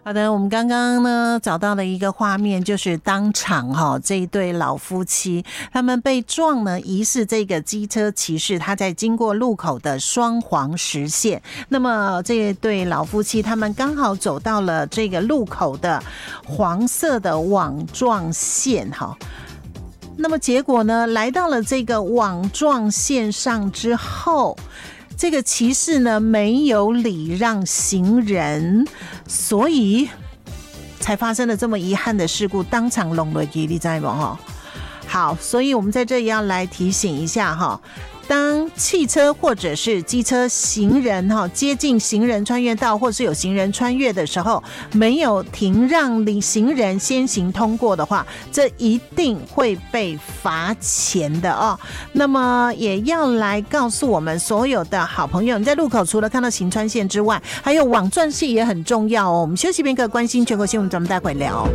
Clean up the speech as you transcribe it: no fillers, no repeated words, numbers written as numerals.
好的，我们刚刚呢找到了一个画面，就是当场这一对老夫妻他们被撞呢，疑似这个机车骑士他在经过路口的双黄实线，那么这一对老夫妻他们刚好走到了这个路口的黄色的网状线那么结果呢，来到了这个网状线上之后，这个骑士呢没有礼让行人，所以才发生了这么遗憾的事故，当场弄落去，你知吗？好，所以我们在这里要来提醒一下当汽车或者是机车行人接近行人穿越道，或是有行人穿越的时候，没有停让行人先行通过的话，这一定会被罚钱的那么也要来告诉我们所有的好朋友，你在路口除了看到行穿线之外，还有网状线也很重要我们休息片刻，关心全国新闻，咱们待会聊。